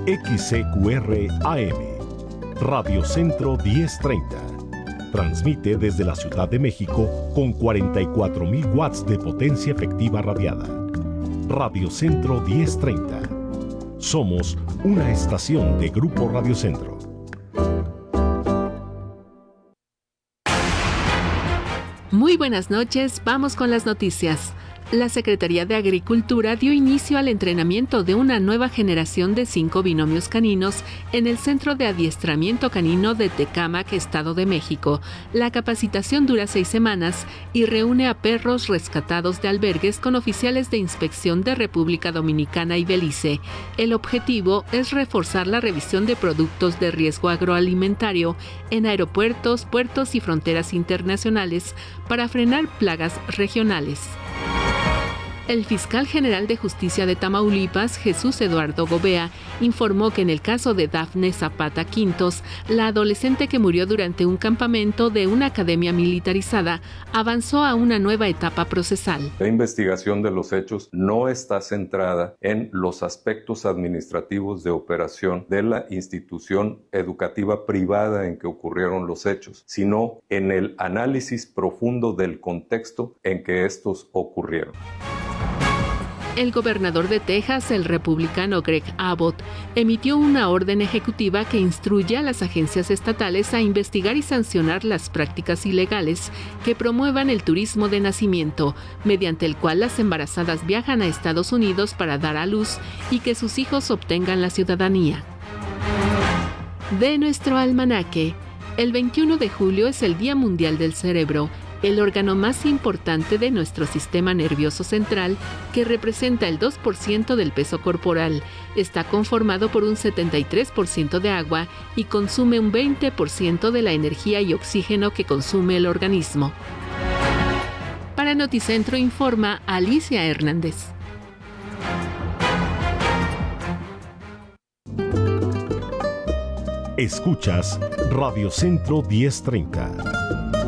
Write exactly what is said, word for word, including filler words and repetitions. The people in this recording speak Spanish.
X C Q R A M, Radio Centro diez treinta. Transmite desde la Ciudad de México con cuarenta y cuatro mil watts de potencia efectiva radiada. Radio Centro diez treinta. Somos una estación de Grupo Radio Centro. Muy buenas noches, vamos con las noticias. La Secretaría de Agricultura dio inicio al entrenamiento de una nueva generación de cinco binomios caninos en el Centro de Adiestramiento Canino de Tecámac, Estado de México. La capacitación dura seis semanas y reúne a perros rescatados de albergues con oficiales de inspección de República Dominicana y Belice. El objetivo es reforzar la revisión de productos de riesgo agroalimentario en aeropuertos, puertos y fronteras internacionales para frenar plagas regionales. El fiscal general de Justicia de Tamaulipas, Jesús Eduardo Gobea, informó que en el caso de Dafne Zapata Quintos, la adolescente que murió durante un campamento de una academia militarizada, avanzó a una nueva etapa procesal. La investigación de los hechos no está centrada en los aspectos administrativos de operación de la institución educativa privada en que ocurrieron los hechos, sino en el análisis profundo del contexto en que estos ocurrieron. El gobernador de Texas, el republicano Greg Abbott, emitió una orden ejecutiva que instruye a las agencias estatales a investigar y sancionar las prácticas ilegales que promuevan el turismo de nacimiento, mediante el cual las embarazadas viajan a Estados Unidos para dar a luz y que sus hijos obtengan la ciudadanía. De nuestro almanaque, el veintiuno de julio es el Día Mundial del Cerebro, el órgano más importante de nuestro sistema nervioso central, que representa el dos por ciento del peso corporal. Está conformado por un setenta y tres por ciento de agua y consume un veinte por ciento de la energía y oxígeno que consume el organismo. Para Noticentro informa Alicia Hernández. Escuchas Radio Centro diez treinta.